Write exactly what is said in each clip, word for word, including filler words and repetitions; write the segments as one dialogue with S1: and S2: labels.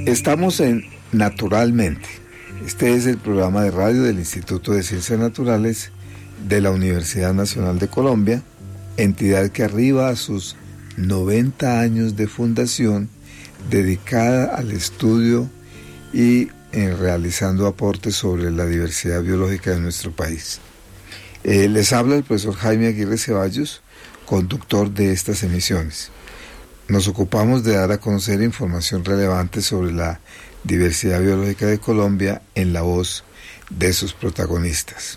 S1: Estamos en Naturalmente. Este es el programa de radio del Instituto de Ciencias Naturales de la Universidad Nacional de Colombia, entidad que arriba a sus noventa años de fundación, dedicada al estudio y en realizando aportes sobre la diversidad biológica de nuestro país. Eh, les habla el profesor Jaime Aguirre Ceballos, conductor de estas emisiones. Nos ocupamos de dar a conocer información relevante sobre la diversidad biológica de Colombia en la voz de sus protagonistas.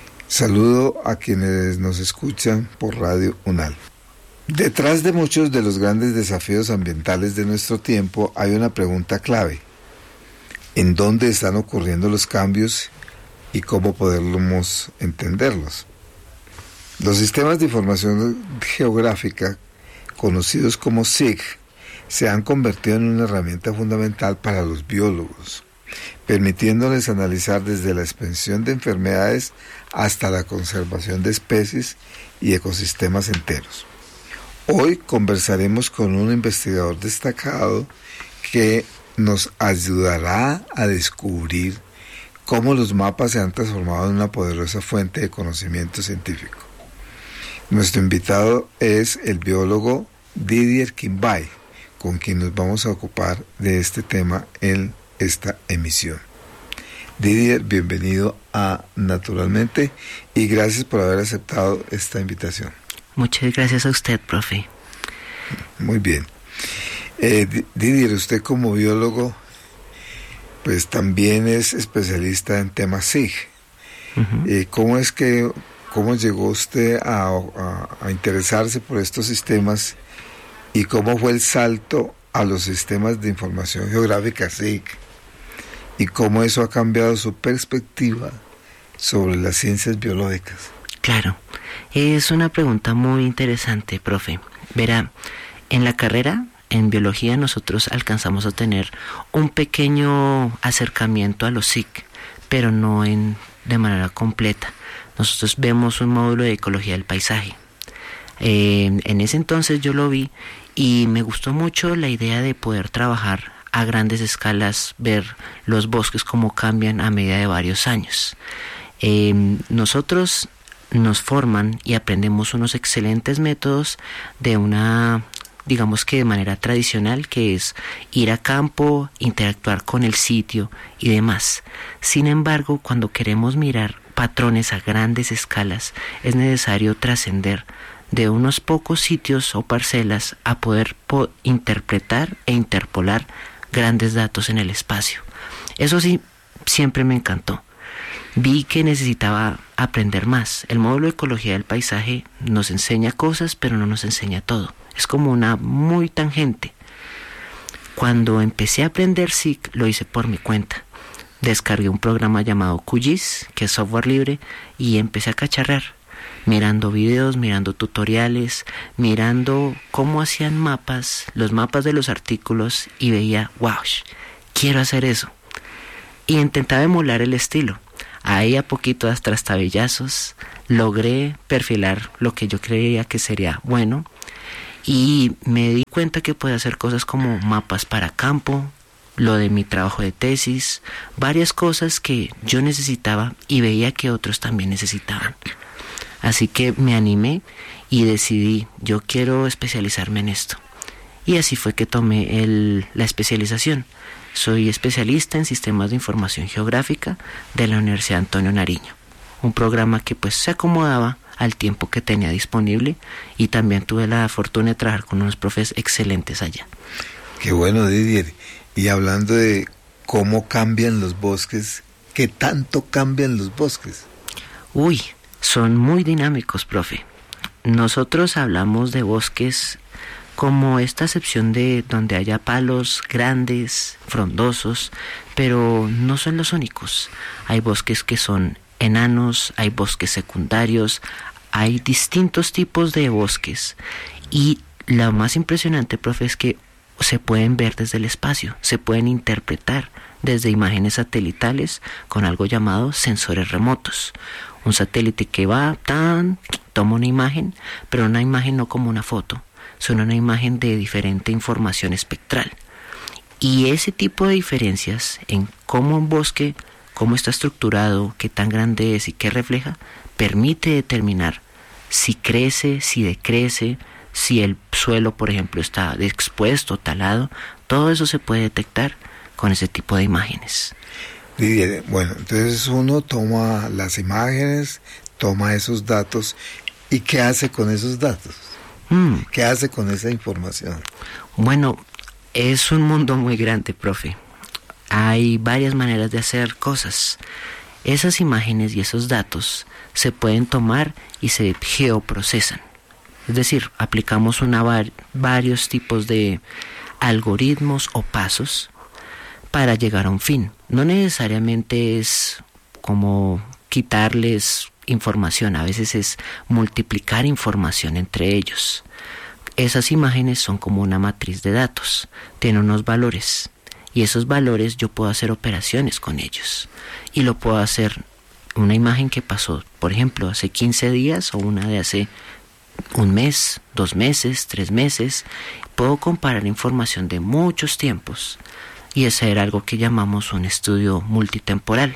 S1: Saludo a quienes nos escuchan por Radio UNAL. Detrás de muchos de los grandes desafíos ambientales de nuestro tiempo hay una pregunta clave: ¿en dónde están ocurriendo los cambios y cómo podemos entenderlos? Los sistemas de información geográfica, conocidos como S I G, se han convertido en una herramienta fundamental para los biólogos, permitiéndoles analizar desde la expansión de enfermedades hasta la conservación de especies y ecosistemas enteros. Hoy conversaremos con un investigador destacado que nos ayudará a descubrir cómo los mapas se han transformado en una poderosa fuente de conocimiento científico. Nuestro invitado es el biólogo Didier Quimbay, con quien nos vamos a ocupar de este tema en esta emisión. Didier, bienvenido a Naturalmente y gracias por haber aceptado esta invitación.
S2: Muchas gracias a usted, profe.
S1: Muy bien. Eh, Didier, usted como biólogo, pues también es especialista en temas S I G. Uh-huh. Eh, ¿Cómo es que, cómo llegó usted a, a, a interesarse por estos sistemas y cómo fue el salto a los sistemas de información geográfica S I G y cómo eso ha cambiado su perspectiva sobre las ciencias biológicas?
S2: Claro, es una pregunta muy interesante, profe. Verá, en la carrera, en biología, nosotros alcanzamos a tener un pequeño acercamiento a los S I G, pero no en, de manera completa. Nosotros vemos un módulo de ecología del paisaje. Eh, en ese entonces yo lo vi y me gustó mucho la idea de poder trabajar a grandes escalas, ver los bosques cómo cambian a medida de varios años. Eh, nosotros nos forman y aprendemos unos excelentes métodos de una, digamos que de manera tradicional, que es ir a campo, interactuar con el sitio y demás. Sin embargo, cuando queremos mirar patrones a grandes escalas, es necesario trascender de unos pocos sitios o parcelas a poder po- interpretar e interpolar grandes datos en el espacio. Eso sí, siempre me encantó. Vi que necesitaba aprender más. El módulo de ecología del paisaje nos enseña cosas, pero no nos enseña todo. Es como una muy tangente. Cuando empecé a aprender S I G, lo hice por mi cuenta. Descargué un programa llamado QGIS, que es software libre, y empecé a cacharrar, mirando videos, mirando tutoriales, mirando cómo hacían mapas, los mapas de los artículos, y veía, wow, quiero hacer eso. Y intentaba emular el estilo. Ahí a poquito, a trastabillazos, logré perfilar lo que yo creía que sería bueno y me di cuenta que podía hacer cosas como mapas para campo, lo de mi trabajo de tesis, varias cosas que yo necesitaba y veía que otros también necesitaban. Así que me animé y decidí, yo quiero especializarme en esto. Y así fue que tomé el, la especialización. Soy especialista en sistemas de información geográfica de la Universidad Antonio Nariño, un programa que pues se acomodaba al tiempo que tenía disponible y también tuve la fortuna de trabajar con unos profes excelentes allá.
S1: Qué bueno, Didier. Y hablando de cómo cambian los bosques, ¿qué tanto cambian los bosques?
S2: Uy, son muy dinámicos, profe. Nosotros hablamos de bosques como esta excepción de donde haya palos grandes, frondosos, pero no son los únicos. Hay bosques que son enanos, hay bosques secundarios, hay distintos tipos de bosques. Y lo más impresionante, profe, es que se pueden ver desde el espacio, se pueden interpretar desde imágenes satelitales con algo llamado sensores remotos. Un satélite que va, tan, toma una imagen, pero una imagen no como una foto, son una imagen de diferente información espectral. Y ese tipo de diferencias en cómo un bosque, cómo está estructurado, qué tan grande es y qué refleja, permite determinar si crece, si decrece, si el suelo, por ejemplo, está expuesto, talado. Todo eso se puede detectar con ese tipo de imágenes.
S1: Didier, bueno, entonces uno toma las imágenes, toma esos datos, ¿y qué hace con esos datos? Mm. ¿Qué hace con esa información?
S2: Bueno, es un mundo muy grande, profe. Hay varias maneras de hacer cosas. Esas imágenes y esos datos se pueden tomar y se geoprocesan. Es decir, aplicamos una var- varios tipos de algoritmos o pasos para llegar a un fin. No necesariamente es como quitarles información, a veces es multiplicar información entre ellos. Esas imágenes son como una matriz de datos, tienen unos valores, y esos valores yo puedo hacer operaciones con ellos, y lo puedo hacer una imagen que pasó, por ejemplo, hace quince días o una de hace un mes, dos meses, tres meses. Puedo comparar información de muchos tiempos y hacer algo que llamamos un estudio multitemporal.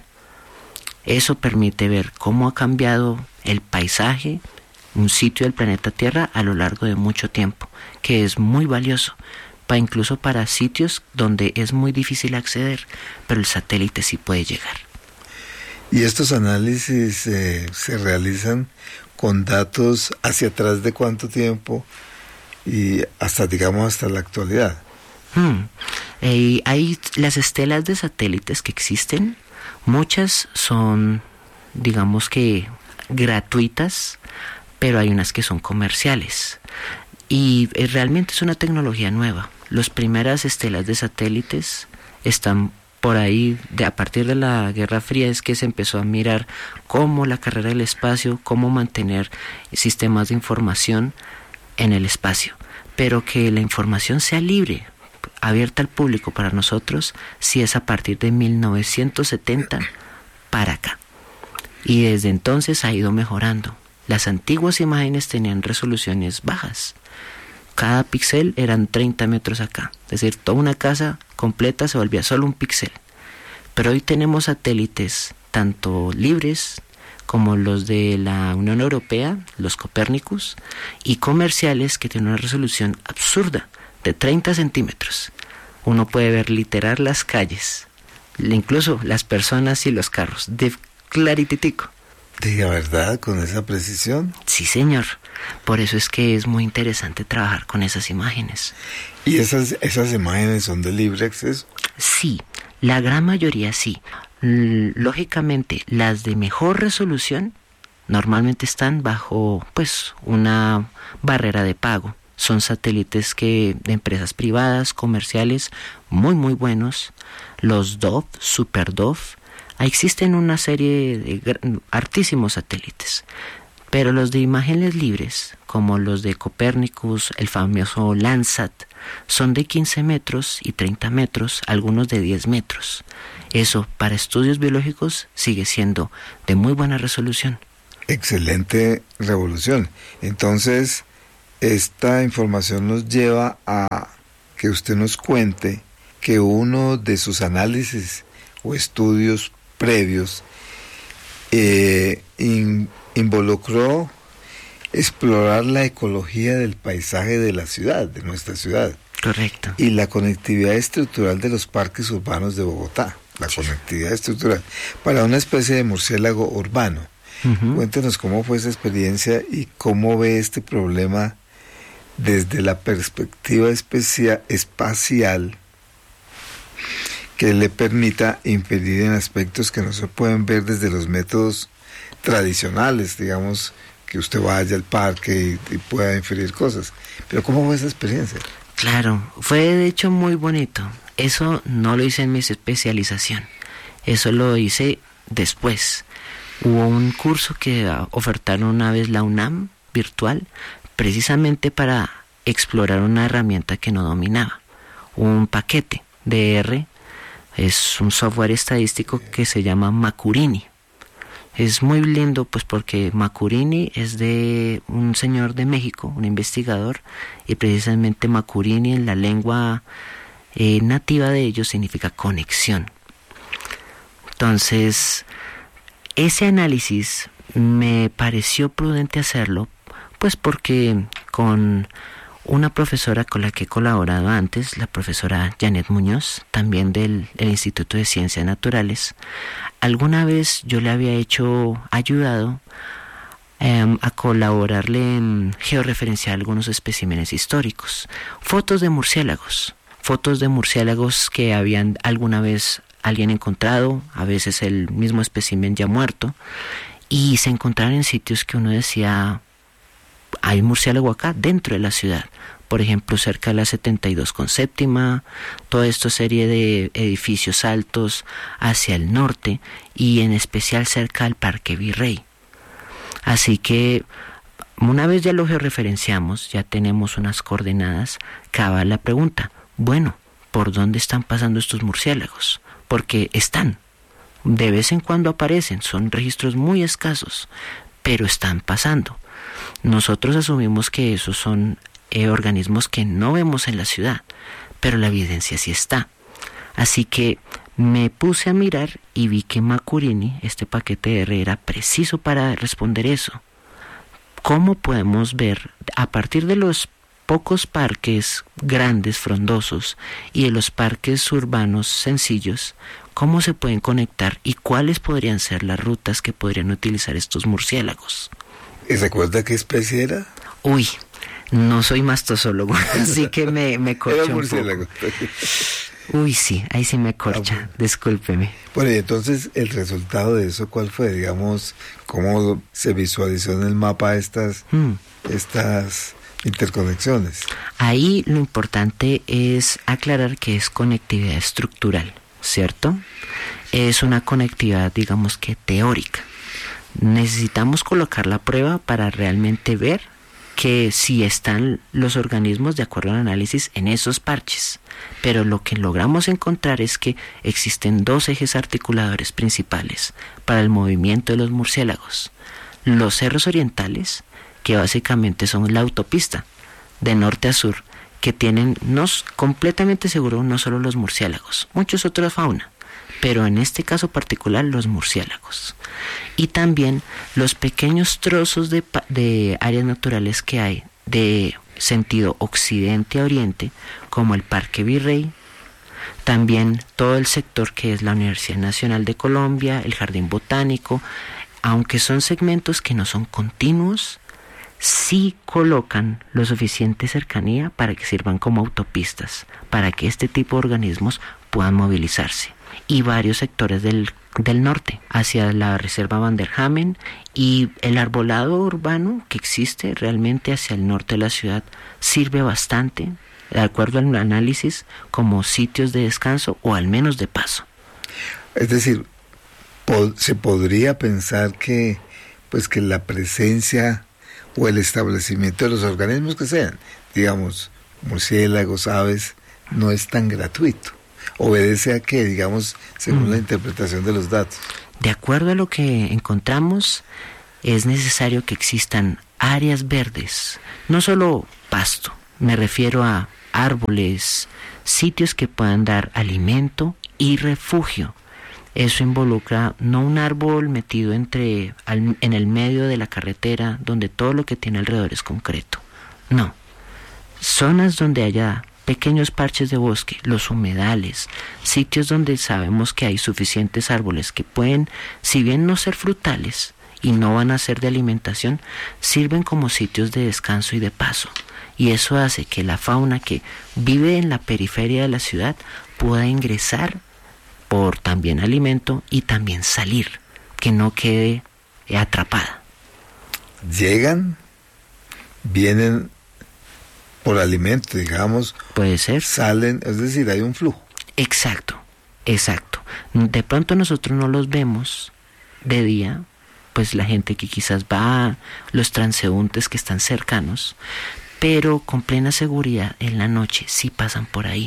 S2: Eso permite ver cómo ha cambiado el paisaje, un sitio del planeta Tierra a lo largo de mucho tiempo, que es muy valioso, para incluso para sitios donde es muy difícil acceder, pero el satélite sí puede llegar.
S1: ¿Y estos análisis eh, se realizan con datos hacia atrás de cuánto tiempo y hasta, digamos, hasta la actualidad?
S2: Hmm. Eh, hay las estelas de satélites que existen, muchas son, digamos que, gratuitas, pero hay unas que son comerciales. Y eh, realmente es una tecnología nueva. Las primeras estelas de satélites están por ahí, de, a partir de la Guerra Fría es que se empezó a mirar cómo la carrera del espacio, cómo mantener sistemas de información en el espacio, pero que la información sea libre, abierta al público para nosotros, sí es a partir de mil novecientos setenta para acá. Y desde entonces ha ido mejorando. Las antiguas imágenes tenían resoluciones bajas. Cada píxel eran treinta metros acá. Es decir, toda una casa completa se volvía solo un píxel. Pero hoy tenemos satélites tanto libres como los de la Unión Europea, los Copérnicus, y comerciales que tienen una resolución absurda de treinta centímetros. Uno puede ver literal las calles, incluso las personas y los carros, de clarititico.
S1: ¿De verdad? ¿Con esa precisión?
S2: Sí, señor. Por eso es que es muy interesante trabajar con esas imágenes.
S1: ¿Y esas, esas imágenes son de libre acceso?
S2: Sí, la gran mayoría sí. Lógicamente, las de mejor resolución normalmente están bajo, pues, una barrera de pago. Son satélites que de empresas privadas, comerciales, muy muy buenos. Los Dove, Super Dove. Existen una serie de hartísimos satélites, pero los de imágenes libres, como los de Copérnicus, el famoso Landsat, son de quince metros y treinta metros, algunos de diez metros. Eso, para estudios biológicos, sigue siendo de muy buena resolución.
S1: Excelente revolución. Entonces, esta información nos lleva a que usted nos cuente que uno de sus análisis o estudios previos eh, in, involucró explorar la ecología del paisaje de la ciudad, de nuestra ciudad.
S2: Correcto.
S1: Y la conectividad estructural de los parques urbanos de Bogotá, la sí. conectividad estructural, para una especie de murciélago urbano. Uh-huh. Cuéntenos cómo fue esa experiencia y cómo ve este problema desde la perspectiva especia, espacial, que le permita inferir en aspectos que no se pueden ver desde los métodos tradicionales, digamos, que usted vaya al parque y, y pueda inferir cosas. Pero ¿cómo fue esa experiencia?
S2: Claro, fue de hecho muy bonito. Eso no lo hice en mi especialización, eso lo hice después. Hubo un curso que ofertaron una vez la UNAM virtual, precisamente para explorar una herramienta que no dominaba, un paquete D R. Es un software estadístico que se llama Macurini. Es muy lindo, pues, porque Macurini es de un señor de México, un investigador, y precisamente Macurini en la lengua eh, nativa de ellos significa conexión. Entonces, ese análisis me pareció prudente hacerlo, pues porque con una profesora con la que he colaborado antes, la profesora Janet Muñoz, también del, del Instituto de Ciencias Naturales, alguna vez yo le había hecho, ayudado eh, a colaborarle en georreferenciar algunos especímenes históricos, fotos de murciélagos, fotos de murciélagos que habían alguna vez alguien encontrado, a veces el mismo espécimen ya muerto, y se encontraron en sitios que uno decía, hay un murciélago acá dentro de la ciudad, por ejemplo cerca de la setenta y dos con séptima, toda esta serie de edificios altos hacia el norte y en especial cerca al Parque Virrey. Así que una vez ya lo georreferenciamos, ya tenemos unas coordenadas, cabe la pregunta, bueno, ¿por dónde están pasando estos murciélagos? Porque están, de vez en cuando aparecen, son registros muy escasos, pero están pasando. Nosotros asumimos que esos son eh, organismos que no vemos en la ciudad, pero la evidencia sí está. Así que me puse a mirar y vi que Macurini, este paquete R, era preciso para responder eso. ¿Cómo podemos ver, a partir de los pocos parques grandes, frondosos, y de los parques urbanos sencillos, cómo se pueden conectar y cuáles podrían ser las rutas que podrían utilizar estos murciélagos?
S1: ¿Y recuerda qué especie era?
S2: Uy, no soy mastozólogo, así que me, me corcha un poco. Uy, sí, ahí sí me corcha, ah, bueno. Discúlpeme.
S1: Bueno, y entonces, ¿el resultado de eso cuál fue? Digamos, ¿cómo se visualizó en el mapa estas, hmm. estas interconexiones?
S2: Ahí lo importante es aclarar que es conectividad estructural, ¿cierto? Es una conectividad, digamos que teórica. Necesitamos colocar la prueba para realmente ver que si están los organismos de acuerdo al análisis en esos parches. Pero lo que logramos encontrar es que existen dos ejes articuladores principales para el movimiento de los murciélagos. Los cerros orientales, que básicamente son la autopista de norte a sur, que tienen, no completamente seguro, no solo los murciélagos, muchos otros fauna, pero en este caso particular los murciélagos. Y también los pequeños trozos de, de áreas naturales que hay de sentido occidente a oriente, como el Parque Virrey, también todo el sector que es la Universidad Nacional de Colombia, el Jardín Botánico, aunque son segmentos que no son continuos, sí colocan lo suficiente cercanía para que sirvan como autopistas, para que este tipo de organismos puedan movilizarse. Y varios sectores del, del norte, hacia la Reserva Van der Hamen, y el arbolado urbano que existe realmente hacia el norte de la ciudad sirve bastante, de acuerdo al análisis, como sitios de descanso o al menos de paso.
S1: Es decir, po- se podría pensar que, pues, que la presencia o el establecimiento de los organismos que sean, digamos, murciélagos, aves, no es tan gratuito. Obedece a que, digamos, según mm. la interpretación de los datos.
S2: De acuerdo a lo que encontramos, es necesario que existan áreas verdes, no solo pasto, me refiero a árboles, sitios que puedan dar alimento y refugio. Eso involucra no un árbol metido entre al, en el medio de la carretera donde todo lo que tiene alrededor es concreto. No, zonas donde haya pequeños parches de bosque, los humedales, sitios donde sabemos que hay suficientes árboles que pueden, si bien no ser frutales y no van a ser de alimentación, sirven como sitios de descanso y de paso. Y eso hace que la fauna que vive en la periferia de la ciudad pueda ingresar por también alimento y también salir, que no quede atrapada.
S1: Llegan, vienen por alimento, digamos.
S2: Puede ser.
S1: Salen, es decir, hay un flujo.
S2: Exacto, exacto. De pronto nosotros no los vemos de día, pues la gente que quizás va, los transeúntes que están cercanos, pero con plena seguridad en la noche sí pasan por ahí.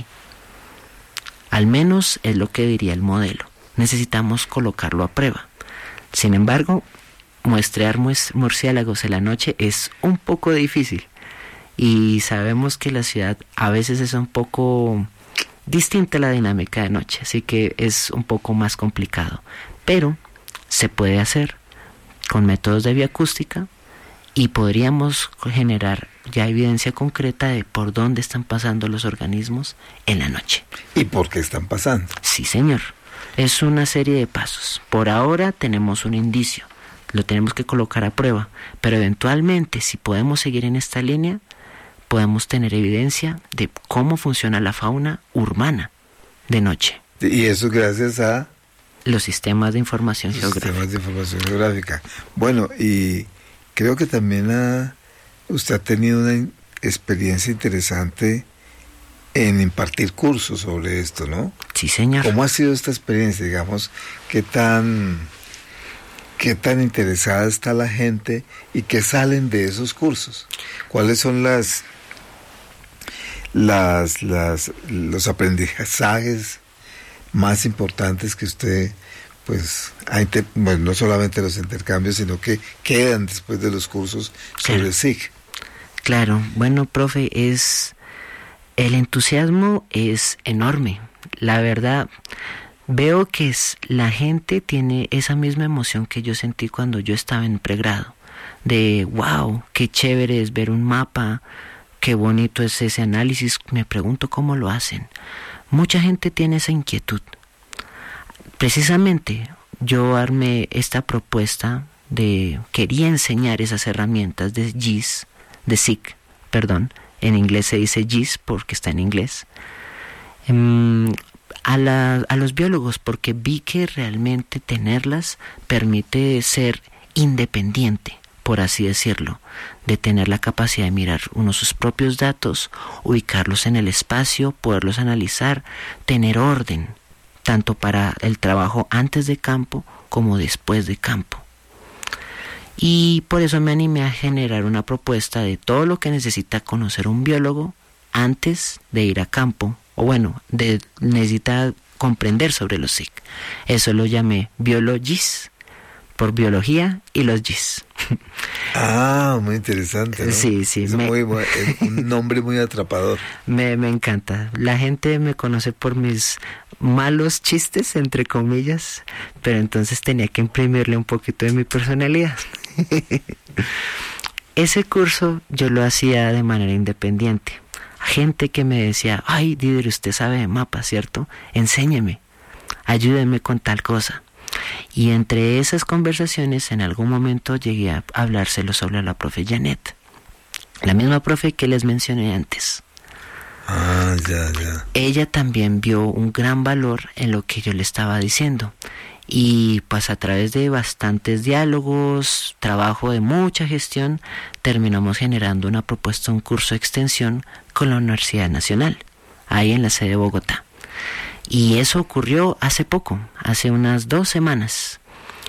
S2: Al menos es lo que diría el modelo. Necesitamos colocarlo a prueba. Sin embargo, muestrear murciélagos en la noche es un poco difícil. Y sabemos que la ciudad a veces es un poco distinta la dinámica de noche, así que es un poco más complicado. Pero se puede hacer con métodos de bioacústica y podríamos generar ya evidencia concreta de por dónde están pasando los organismos en la noche.
S1: ¿Y por qué están pasando?
S2: Sí, señor. Es una serie de pasos. Por ahora tenemos un indicio, lo tenemos que colocar a prueba, pero eventualmente, si podemos seguir en esta línea, podemos tener evidencia de cómo funciona la fauna urbana de noche.
S1: Y eso gracias a
S2: los sistemas de información
S1: los
S2: geográfica.
S1: Sistemas de información geográfica. Bueno, y creo que también ha, usted ha tenido una experiencia interesante en impartir cursos sobre esto, ¿no?
S2: Sí, señor.
S1: ¿Cómo ha sido esta experiencia? Digamos, ¿qué tan, qué tan interesada está la gente y qué salen de esos cursos? ¿Cuáles son las, las, las, los aprendizajes más importantes que usted, pues, ha inter, bueno, no solamente los intercambios, sino que quedan después de los cursos sobre
S2: claro.
S1: S I G?
S2: Claro, bueno, profe, es el entusiasmo es enorme. La verdad, veo que es, la gente tiene esa misma emoción que yo sentí cuando yo estaba en pregrado, de wow, qué chévere es ver un mapa, qué bonito es ese análisis. Me pregunto cómo lo hacen. Mucha gente tiene esa inquietud. Precisamente yo armé esta propuesta de, quería enseñar esas herramientas de G I S, de S I C, perdón, en inglés se dice G I S porque está en inglés, um, a, la, a los biólogos, porque vi que realmente tenerlas permite ser independiente, por así decirlo, de tener la capacidad de mirar uno sus propios datos, ubicarlos en el espacio, poderlos analizar, tener orden, tanto para el trabajo antes de campo como después de campo. Y por eso me animé a generar una propuesta de todo lo que necesita conocer un biólogo antes de ir a campo, o bueno, de, necesita comprender sobre los S I C. Eso lo llamé Biologis, por biología y los G I S.
S1: Ah, muy interesante, ¿no?
S2: Sí, sí.
S1: Es
S2: me,
S1: muy, es un nombre muy atrapador.
S2: Me, me encanta. La gente me conoce por mis malos chistes, entre comillas, pero entonces tenía que imprimirle un poquito de mi personalidad. Ese curso yo lo hacía de manera independiente. Gente que me decía, ay, Didier, usted sabe de mapas, ¿cierto? Enséñeme, ayúdeme con tal cosa. Y entre esas conversaciones, en algún momento llegué a hablárselo sobre la profe Janet, la misma profe que les mencioné antes.
S1: Ah, ya, ya.
S2: Ella también vio un gran valor en lo que yo le estaba diciendo. Y pues a través de bastantes diálogos, trabajo de mucha gestión, terminamos generando una propuesta, un curso de extensión con la Universidad Nacional, ahí en la sede de Bogotá. Y eso ocurrió hace poco, hace unas dos semanas.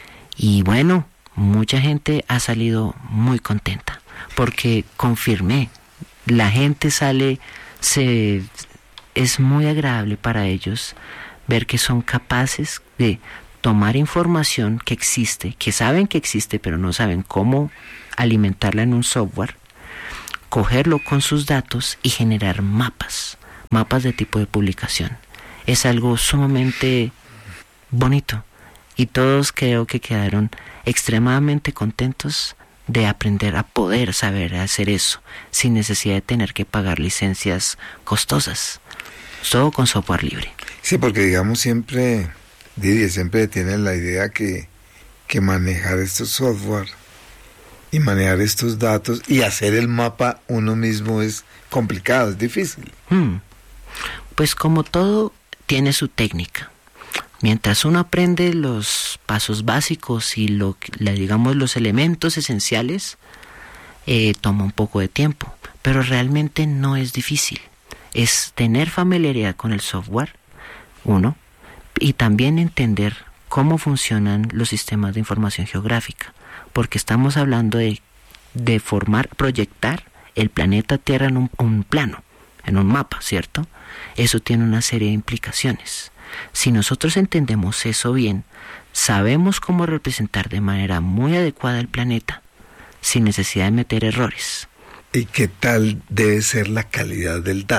S2: Y bueno, mucha gente ha salido muy contenta, porque confirmé, la gente sale, se, es muy agradable para ellos ver que son capaces de tomar información que existe, que saben que existe, pero no saben cómo alimentarla en un software, cogerlo con sus datos y generar mapas, mapas de tipo de publicación. Es algo sumamente bonito y todos creo que quedaron extremadamente contentos de aprender a poder saber hacer eso sin necesidad de tener que pagar licencias costosas, todo con software libre.
S1: Sí, porque digamos siempre, Didier, siempre tienen la idea que, que manejar estos software y manejar estos datos y hacer el mapa uno mismo es complicado, es difícil.
S2: Hmm. Pues como todo tiene su técnica. Mientras uno aprende los pasos básicos y lo, digamos los elementos esenciales, eh, toma un poco de tiempo, pero realmente no es difícil. Es tener familiaridad con el software, uno, y también entender cómo funcionan los sistemas de información geográfica, porque estamos hablando de, de formar, proyectar el planeta Tierra en un, un plano, en un mapa, ¿cierto? Eso tiene una serie de implicaciones. Si nosotros entendemos eso bien, sabemos cómo representar de manera muy adecuada el planeta, sin necesidad de meter errores.
S1: ¿Y qué tal debe ser la calidad del dato?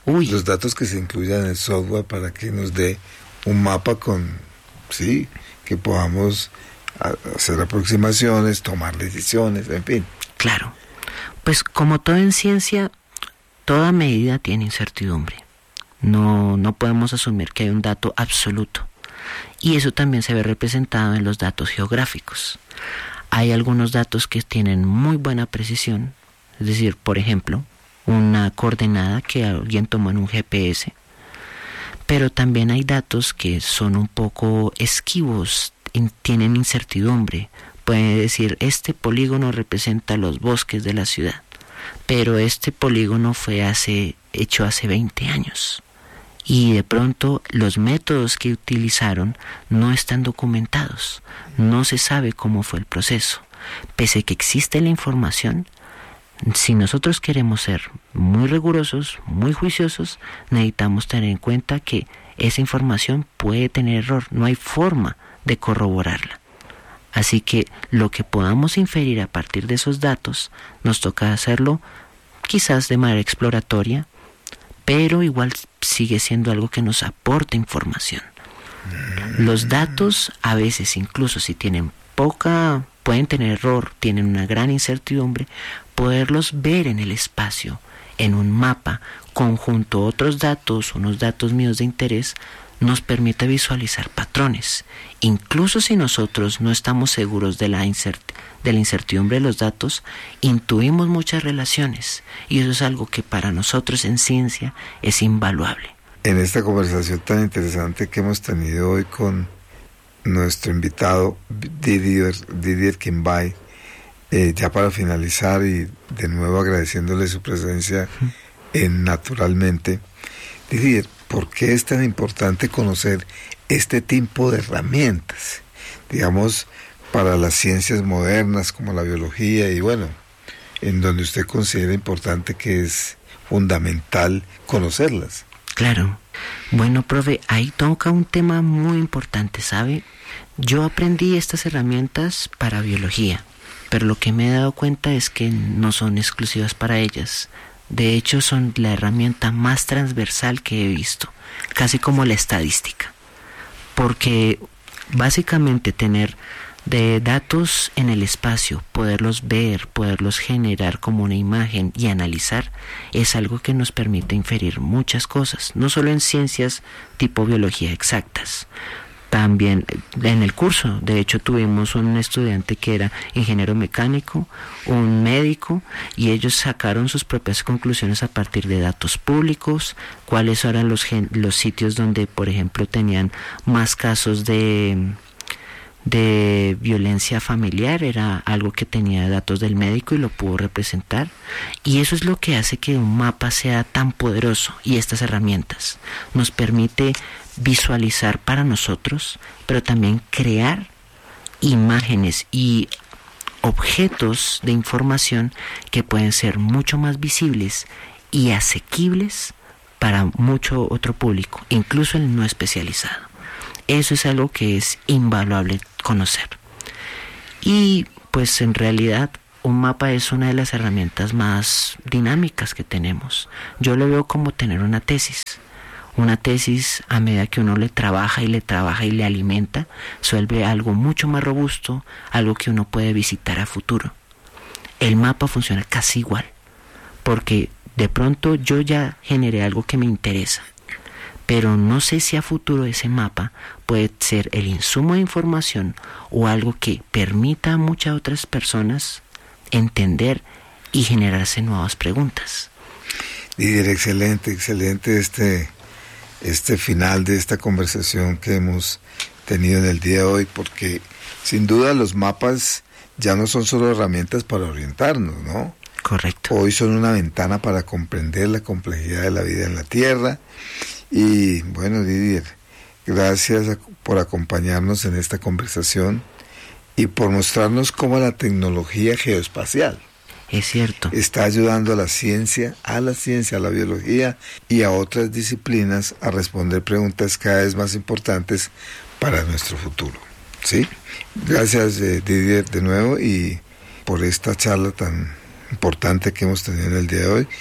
S2: Uy.
S1: Los datos que se incluyan en el software para que nos dé un mapa con, sí, que podamos hacer aproximaciones, tomar decisiones, en fin.
S2: Claro. Pues como todo en ciencia, toda medida tiene incertidumbre. No, no podemos asumir que hay un dato absoluto. Y eso también se ve representado en los datos geográficos. Hay algunos datos que tienen muy buena precisión, es decir, por ejemplo, una coordenada que alguien tomó en un G P S, pero también hay datos que son un poco esquivos, tienen incertidumbre. Puede decir, este polígono representa los bosques de la ciudad, pero este polígono fue hace, hecho hace veinte años. Y de pronto los métodos que utilizaron no están documentados, no se sabe cómo fue el proceso. Pese a que existe la información, si nosotros queremos ser muy rigurosos, muy juiciosos, necesitamos tener en cuenta que esa información puede tener error, no hay forma de corroborarla. Así que lo que podamos inferir a partir de esos datos, nos toca hacerlo quizás de manera exploratoria, pero igual sigue siendo algo que nos aporta información. Los datos a veces, incluso si tienen poca, pueden tener error, tienen una gran incertidumbre, poderlos ver en el espacio, en un mapa, conjunto a otros datos, unos datos míos de interés, nos permite visualizar patrones. Incluso si nosotros no estamos seguros de la, incert- de la incertidumbre de los datos, intuimos muchas relaciones, y eso es algo que para nosotros en ciencia es invaluable.
S1: En esta conversación tan interesante que hemos tenido hoy con nuestro invitado Didier, Didier Quimbay, eh, ya para finalizar y de nuevo agradeciéndole su presencia en Naturalmente, Didier, ¿por qué es tan importante conocer este tipo de herramientas, digamos, para las ciencias modernas como la biología y bueno, en donde usted considera importante que es fundamental conocerlas?
S2: Claro. Bueno, profe, ahí toca un tema muy importante, ¿sabe? Yo aprendí estas herramientas para biología, pero lo que me he dado cuenta es que no son exclusivas para ellas. De hecho, son la herramienta más transversal que he visto, casi como la estadística. Porque básicamente tener de datos en el espacio, poderlos ver, poderlos generar como una imagen y analizar, es algo que nos permite inferir muchas cosas, no solo en ciencias tipo biología exactas. También en el curso, de hecho, tuvimos un estudiante que era ingeniero mecánico, un médico, y ellos sacaron sus propias conclusiones a partir de datos públicos, cuáles eran los, gen- los sitios donde, por ejemplo, tenían más casos de, de violencia familiar, era algo que tenía datos del médico y lo pudo representar. Y eso es lo que hace que un mapa sea tan poderoso, y estas herramientas nos permite visualizar para nosotros, pero también crear imágenes y objetos de información que pueden ser mucho más visibles y asequibles para mucho otro público, incluso el no especializado. Eso es algo que es invaluable conocer. Y pues en realidad un mapa es una de las herramientas más dinámicas que tenemos. Yo lo veo como tener una tesis. Una tesis, a medida que uno le trabaja y le trabaja y le alimenta, se vuelve algo mucho más robusto, algo que uno puede visitar a futuro. El mapa funciona casi igual, porque de pronto yo ya generé algo que me interesa, pero no sé si a futuro ese mapa puede ser el insumo de información o algo que permita a muchas otras personas entender y generarse nuevas preguntas.
S1: Didier, excelente, excelente este... este final de esta conversación que hemos tenido en el día de hoy, porque sin duda los mapas ya no son solo herramientas para orientarnos, ¿no?
S2: Correcto.
S1: Hoy son una ventana para comprender la complejidad de la vida en la Tierra. Y bueno, Didier, gracias por acompañarnos en esta conversación y por mostrarnos cómo la tecnología geoespacial
S2: es cierto,
S1: está ayudando a la ciencia, a la ciencia, a la biología y a otras disciplinas a responder preguntas cada vez más importantes para nuestro futuro. ¿Sí? Gracias, eh, Didier, de nuevo y por esta charla tan importante que hemos tenido en el día de hoy.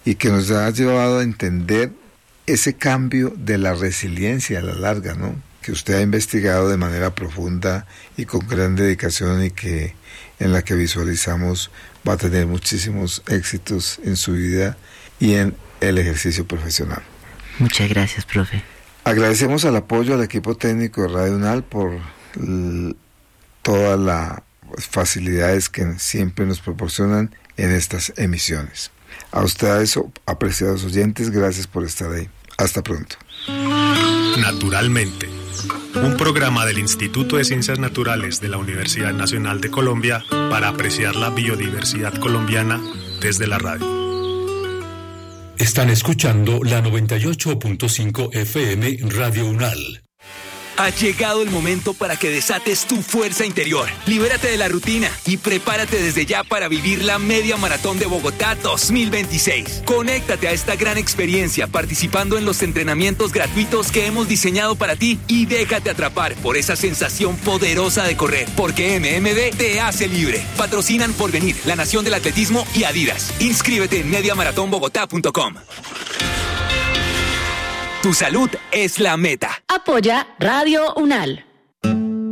S1: y que nos ha llevado a entender ese cambio de la resiliencia a la larga, ¿no? Que usted ha investigado de manera profunda y con gran dedicación y que en la que visualizamos va a tener muchísimos éxitos en su vida y en el ejercicio profesional.
S2: Muchas gracias, profe.
S1: Agradecemos al apoyo al equipo técnico de Radio UNAL por l- todas las facilidades que siempre nos proporcionan en estas emisiones. A ustedes, apreciados oyentes, gracias por estar ahí. Hasta pronto.
S3: Naturalmente, un programa del Instituto de Ciencias Naturales de la Universidad Nacional de Colombia para apreciar la biodiversidad colombiana desde la radio.
S4: Están escuchando la noventa y ocho punto cinco F M Radio UNAL.
S5: Ha llegado el momento para que desates tu fuerza interior. Libérate de la rutina y prepárate desde ya para vivir la Media Maratón de Bogotá dos mil veintiséis. Conéctate a esta gran experiencia participando en los entrenamientos gratuitos que hemos diseñado para ti y déjate atrapar por esa sensación poderosa de correr, porque M M D te hace libre. Patrocinan Porvenir, La Nación del Atletismo y Adidas. Inscríbete en media maratón bogotá punto com. Tu salud es la meta.
S6: Apoya Radio UNAL.